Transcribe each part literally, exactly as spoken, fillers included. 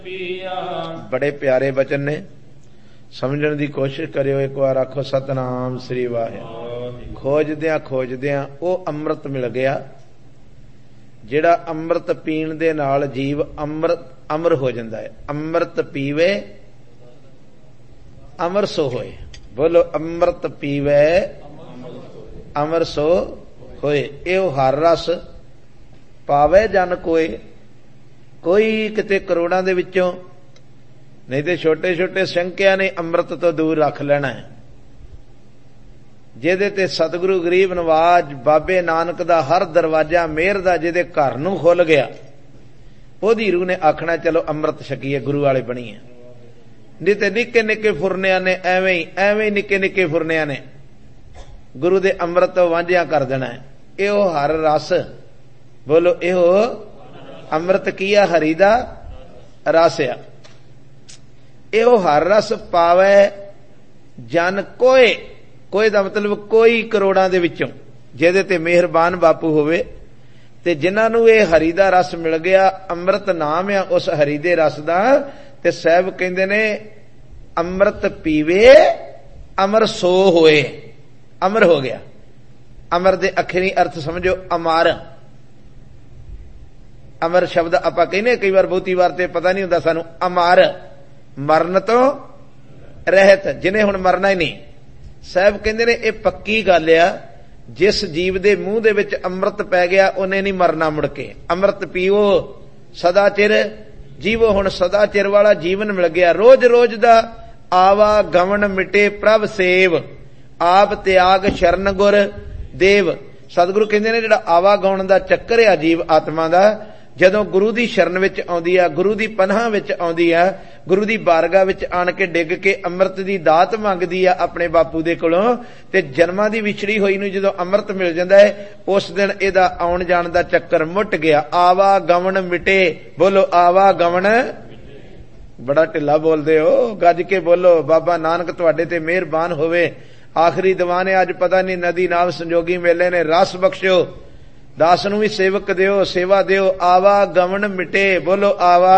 बड़े प्यारे वचन ने, समझण की कोशिश करियो। एक बार आखो सतनाम श्री वाहिगुरू। खोजद्या खोजद्या वो अमृत मिल गया, जिहड़ा अमृत पीण दे नाल जीव अमृत अमर हो जाता है। अमृत पीवे अमर सो होए। बोलो अमृत पीवे अमर सो होए। एहो हर रस पावे जन कोई, कोई किते करोड़ां दे विचों, नहीं तो छोटे छोटे संख्या ने अमृत तो दूर रख लेना है। जिहदे ते सतगुरु गरीब नवाज बाबे नानक दा हर दरवाजा मेहर दा जिहदे घर नूं खुल गया, ओदी रूह ने आखना चलो अमृत छकीए, गुरु वाले बणीए। नहीं तो निक्के निक्के फुरनिया ने एवें ही एवें ही निक्के निक्के फुरनिया ने गुरु दे अमृत तो वांझिया कर देना है। इहो हर रस, बोलो इहो अमृत किया हरि दा रस आ। इहो हर रस पावे जन कोई, कोई दा मतलब कोई करोड़ां दे विचों, जिहदे ते मेहरबान बापू होवे ते जिन्हां नूं इह हरि दा रस मिल गया। अमृत नाम आ उस हरि दे रस दा। ते साहब कहंदे ने अमृत पीवे अमर सो होए। अमर हो गया। अमर दे अखरी अर्थ समझो अमर। अमर शब्द आपां कहने कई बार, बहुती बार ते पता नहीं हुंदा सानू। अमर मरण तो रहत, जिन्हें हुण मरना ही नहीं। साहब कहंदे ने ये पक्की गल आ, जिस जीव दे मूंह दे विच अमृत पै गया उन्हें नहीं मरना मुड़ के। अमृत पीओ सदा चिर जीवो। हुण सदा चिर वाला जीवन मिल गया। रोज रोज दा आवा गमन मिटे प्रभ सेव, आप त्याग शरण गुर देव। सतगुरु कहंदे ने जिहड़ा आवा गाउण दा चक्कर आ जीव आत्मा दा, जदों गुरु दी शरण विच आउंदी आ, गुरु दी पनाह विच आउंदी आ, गुरु दी बारगाह विच आण के डिग के अमृत दी दात मंगदी आ अपने बापू दे कोलों, ते जन्मां दी विछड़ी होई नूं जदों अमृत मिल जांदा है, उस दिन इहदा आउण जाण दा चक्कर मुट गया। आवा गमन मिटे। बोलो आवा गमन। बड़ा ढिला बोलदे हो, गज के बोलो। बाबा नानक तुहाडे ते मेहरबान होवे। आखिरी दीवान है अज, पता नहीं नदी नाव संजोगी मेले ने रस बख्शो, दास नूं भी सेवक दिओ, सेवा दिओ। आवा गमन मिटे। बोलो आवा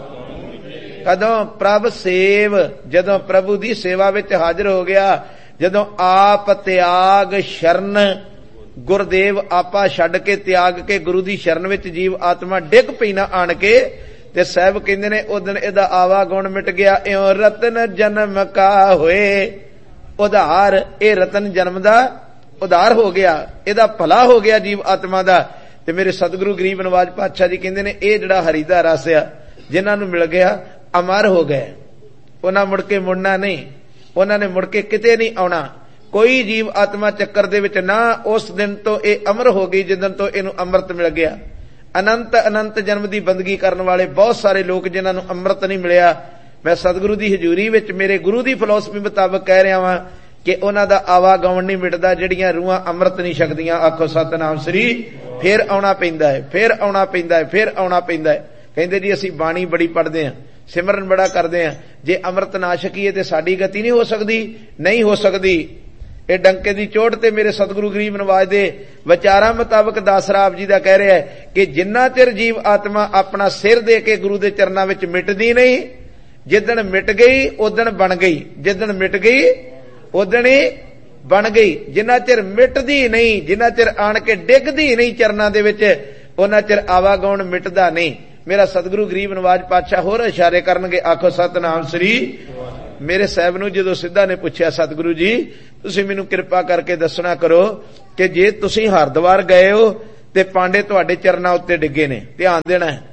कदों प्रभ सेव, जदों प्रभु दी सेवा विच हाजिर हो गया। जदों आप त्याग शरण गुरदेव, आपा छड्ड के त्याग के गुरु दी शरण विच जीव आत्मा डिग पई ना आण के, ते साहब कहंदे ने उस दिन इहदा आवा गुण मिट गया। इउं रतन जन्म का होए उधार। ए रतन जन्म दा उधार हो गया, इहदा भला हो गया जीव आत्मा दा। ते मेरे सतगुरु गरीब नवाज पातशाह जी कहंदे ने इह जिहड़ा हरि दा रस आ, जिन्हां नूं मिल गया अमर हो गए। उन्हां मुड़ के मुड़ना नहीं, उन्हां ने मुड़ के किते नहीं आउणा। कोई जीव आत्मा चक्कर दे विच ना उस दिन तो इह अमर हो गई जिदन तो इहनूं अमृत मिल गया। अनंत अनंत जन्म दी बंदगी करन वाले बहुत सारे लोग जिन्हां नूं अमृत नहीं मिलिया, मैं सतगुरु दी हजूरी विच मेरे गुरु दी फिलोसफी मुताबक कह रहा वां कि उन्हां दा आवागमन नहीं मिटदा, जिहड़ियां रूहां अमृत नहीं छकदियां। आखो सतनाम श्री। फिर आउणा पैंदा है, फिर आउणा पैंदा है, फिर आउणा पैंदा है। कहंदे जी असीं बाणी बड़ी पढ़दे हां, सिमरन बड़ा करदे हां, जे अमृत ना छकीए ते साडी गति नहीं हो सकदी। नहीं हो सकदी। ਇਹ ਡੰਕੇ ਦੀ ਚੋਟ ਤੇ ਮੇਰੇ ਸਤਿਗੁਰੂ ਗਰੀਬ ਨਵਾਜ ਦੇ ਵਿਚਾਰਾਂ ਮੁਤਾਬਕ ਦਾਸ ਰਾਮ ਜੀ ਦਾ ਕਹਿ ਰਿਹਾ ਹੈ ਕਿ ਜਿੰਨਾ ਚਿਰ ਜੀਵ ਆਤਮਾ ਆਪਣਾ ਸਿਰ ਦੇ ਕੇ ਗੁਰੂ ਦੇ ਚਰਨਾਂ ਵਿੱਚ ਮਿਟਦੀ ਨਹੀਂ, ਜਿੱਦਣ ਮਿਟ ਗਈ ਉਦਣ ਬਣ ਗਈ। ਜਿੱਦਣ ਮਿਟ ਗਈ ਉਦਣ ਹੀ ਬਣ ਗਈ। ਜਿੰਨਾ ਚਿਰ ਮਿਟਦੀ ਨਹੀਂ, ਜਿੰਨਾ ਚਿਰ ਆਣ ਕੇ ਡਿੱਗਦੀ ਨਹੀਂ ਚਰਨਾਂ ਦੇ ਵਿੱਚ, ਉਹਨਾਂ ਚਿਰ ਆਵਾਗਾਉਣ ਮਿਟਦਾ ਨਹੀਂ। ਮੇਰਾ ਸਤਿਗੁਰੂ ਗਰੀਬ ਨਵਾਜ ਪਾਤਸ਼ਾਹ ਹੋਰ ਇਸ਼ਾਰੇ ਕਰਨਗੇ। ਆਖੋ ਸਤਨਾਮ ਸ੍ਰੀ। मेरे साहब नूं जदों सिद्धा ने पूछया, सतगुरु जी तुसीं मैनूं किरपा करके दसना करो कि जे तुसीं हरद्वार गए हो ते पांडे तुहाडे चरनां उत्ते डिगे ने, ध्यान देना है।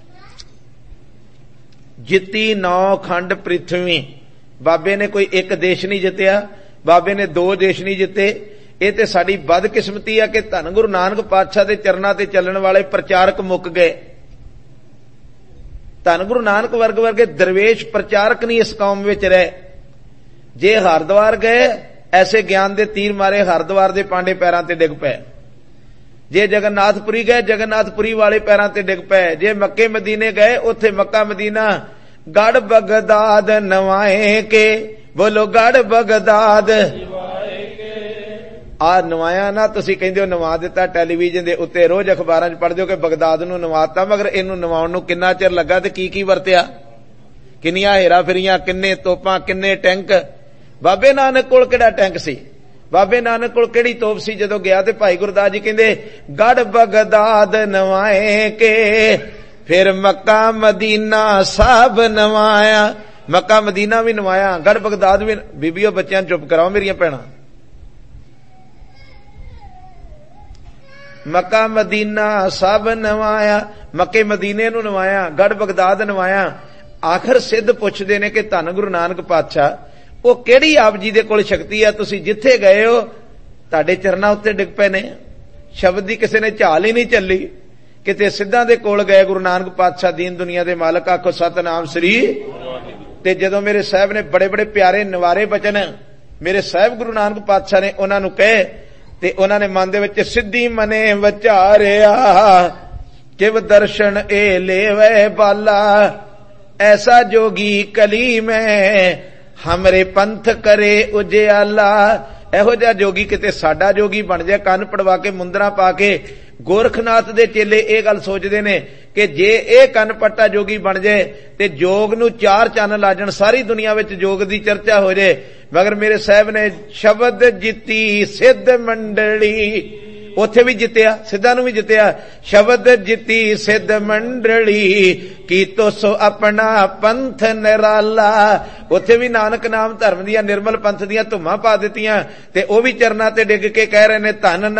जित्ती नौ खंड पृथ्वी। बाबे ने कोई एक देश नहीं जित्तिया, बाबे ने दो देश नहीं जिते। ये ते साडी बदकिस्मती है कि धन गुरु नानक पातशाह दे चरनां ते चलण वाले प्रचारक मुक गए। धन गुरु नानक वर्ग वर्गे दरवेश प्रचारक नहीं इस कौम विच रहे। जे हरद्वार गए, ऐसे ज्ञान दे तीर मारे हरद्वार दे पांडे पैरां ते डिग पए। जे जगन्नाथपुरी गए, जगन्नाथपुरी वाले पैरां ते डिग पए। जे मक्के मदीने गए, उत्थे मक्का मदीना गढ़ बगदाद नवाए के। बोलो गढ़ बगदाद। आ नवाया ना तुसीं कहंदे हो नवा दिता टैलीविजन दे उत्ते, रोज अखबारां च पढ़दे हो कि बगदाद नूं नवाता, मगर इहनूं नवाउण नूं किन्ना चिर लगा ते की की वरतिया। ਕਿੰਨੀਆਂ ਹੇਰਾ ਫੇਰੀਆਂ, ਕਿੰਨੇ ਤੋਪਾਂ, ਕਿੰਨੇ ਟੈਂਕ। ਬਾਬੇ ਨਾਨਕ ਕੋਲ ਕਿਹੜਾ ਟੈਂਕ ਸੀ, ਬਾਬੇ ਨਾਨਕ ਕੋਲ ਕਿਹੜੀ ਤੋਪ ਸੀ? ਜਦੋਂ ਗਿਆ ਤੇ ਭਾਈ ਗੁਰਦਾਸ ਜੀ ਕਹਿੰਦੇ ਗੜ ਬਗਦਾਦ ਨਵਾਏ ਕੇ, ਫਿਰ ਮੱਕਾ ਮਦੀਨਾ ਸਭ ਨਵਾਇਆ। ਮੱਕਾ ਮਦੀਨਾ ਵੀ ਨਵਾਇਆ, ਗੜ ਬਗਦਾਦ ਵੀ। ਬੀਬੀਓ ਬੱਚਿਆਂ ਨੂੰ ਚੁੱਪ ਕਰਾਓ ਮੇਰੀਆਂ ਭੈਣਾਂ। ਮੱਕਾ ਮਦੀਨਾ ਸਭ ਨਵਾਇਆ, ਮੱਕੇ ਮਦੀਨੇ ਨੂੰ ਨਵਾਇਆ, ਗੜ ਬਗਦਾਦ ਨਵਾਇਆ। ਆਖਰ ਸਿੱਧ ਪੁੱਛਦੇ ਨੇ ਕਿ ਧੰਨ ਗੁਰੂ ਨਾਨਕ ਪਾਤਸ਼ਾਹ ਉਹ ਕਿਹੜੀ ਆਪ ਜੀ ਦੇ ਕੋਲ ਸ਼ਕਤੀ ਆ, ਤੁਸੀਂ ਜਿੱਥੇ ਗਏ ਹੋ ਤੁਹਾਡੇ ਚਰਨਾਂ ਉੱਤੇ ਡਿੱਗ ਪਏ ਨੇ। ਸ਼ਬਦ ਦੀ ਕਿਸੇ ਨੇ ਝਾਲ ਹੀ ਨਹੀਂ ਚੱਲੀ, ਕਿਤੇ ਸਿੱਧਾਂ ਦੇ ਕੋਲ ਗਏ ਗੁਰੂ ਨਾਨਕ ਪਾਤਸ਼ਾਹ ਦੀਨ ਦੁਨੀਆ ਦੇ ਮਾਲਕ। ਆਖੋ ਸਤਨਾਮ ਸ੍ਰੀ। ਤੇ ਜਦੋਂ ਮੇਰੇ ਸਾਹਿਬ ਨੇ ਬੜੇ ਬੜੇ ਪਿਆਰੇ ਨਿਵਾਰੇ ਬਚਨ ਮੇਰੇ ਸਾਹਿਬ ਗੁਰੂ ਨਾਨਕ ਪਾਤਸ਼ਾਹ ਨੇ ਉਹਨਾਂ ਨੂੰ ਕਹੇ, ਤੇ ਉਹਨਾਂ ਨੇ ਮਨ ਦੇ ਵਿੱਚ ਸਿੱਧੀ ਮਨੇ ਵਿਚਾਰਿਆ, ਕਿਵ ਦਰਸ਼ਨ ਏ ਲੇਵੇ ਬਾਲਾ, ਐਸਾ ਜੋਗੀ ਕਲੀ ਮੈਂ ਹਮਰੇ ਪੰਥ ਕਰੇ ਉਜਿਆਲਾ। ਇਹੋ ਜਿਹਾ ਜੋਗੀ ਕਿਤੇ ਸਾਡਾ ਜੋਗੀ ਬਣ ਜਾਏ, ਕੰਨ ਪੜਵਾ ਕੇ ਮੁੰਦਰਾ ਪਾ ਕੇ। ਗੋਰਖਨਾਥ ਦੇ ਚੇਲੇ ਇਹ ਗੱਲ ਸੋਚਦੇ ਨੇ ਕਿ ਜੇ ਇਹ ਕੰਨ ਪੱਟਾ ਜੋਗੀ ਬਣ ਜਾਏ ਤੇ ਜੋਗ ਨੂੰ ਚਾਰ ਚੰਨ ਲਾ ਜਾਣ, ਸਾਰੀ ਦੁਨੀਆ ਵਿੱਚ ਜੋਗ ਦੀ ਚਰਚਾ ਹੋ ਜਾਏ। ਮਗਰ ਮੇਰੇ ਸਾਹਿਬ ਨੇ ਸ਼ਬਦ ਜਿੱਤੀ ਸਿੱਧ ਮੰਡਲੀ, ਉੱਥੇ ਵੀ ਜਿੱਤਿਆ, ਸਿੱਧਾਂ ਨੂੰ ਵੀ ਜਿੱਤਿਆ। ਸ਼ਬਦ ਜਿੱਤੀ ਸਿੱਧ ਮੰਡਲੀ, ਕੀਤੋ ਸੋ ਆਪਣਾ ਪੰਥ ਨਿਰਾਲਾ। ਉੱਥੇ ਵੀ ਨਾਨਕ ਨਾਮ ਧਰਮ ਦੀਆਂ ਨਿਰਮਲ ਪੰਥ ਦੀਆਂ ਧੁੰਮਾਂ ਪਾ ਦਿੱਤੀਆਂ, ਤੇ ਉਹ ਵੀ ਚਰਨਾਂ ਤੇ ਡਿੱਗ ਕੇ ਕਹਿ ਰਹੇ ਨੇ ਧੰਨ